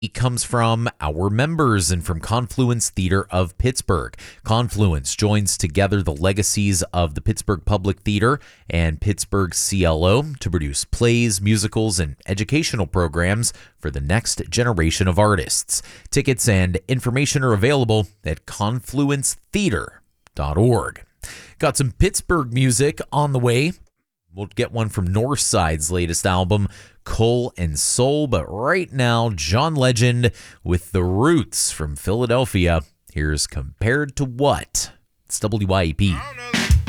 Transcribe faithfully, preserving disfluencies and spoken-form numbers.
It comes from our members and from Confluence Theater of Pittsburgh. Confluence joins together the legacies of the Pittsburgh Public Theater and Pittsburgh C L O to produce plays, musicals, and educational programs for the next generation of artists. Tickets and information are available at confluence theater dot org. Got some Pittsburgh music on the way. We'll get one from Northside's latest album, Coal and Soul, but right now, John Legend with The Roots from Philadelphia. Here's Compared to What? It's W Y E P. I don't know.